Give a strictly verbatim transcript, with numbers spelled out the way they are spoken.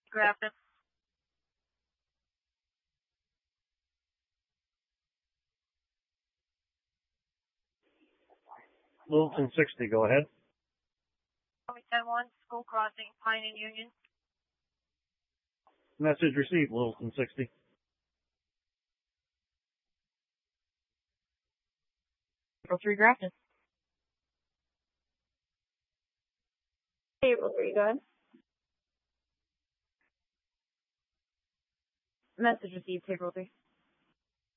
Grafton. Littleton sixty, go ahead. ten one, School Crossing, Pine and Union. Message received, Littleton sixty. April three, Grafton. April three, go ahead. Message received, April three.